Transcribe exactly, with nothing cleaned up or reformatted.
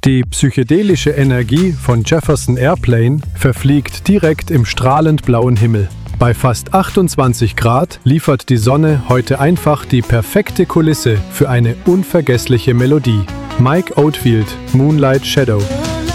Die psychedelische Energie von Jefferson Airplane verfliegt direkt im strahlend blauen Himmel. Bei fast achtundzwanzig Grad liefert die Sonne heute einfach die perfekte Kulisse für eine unvergessliche Melodie. Mike Oldfield, Moonlight Shadow.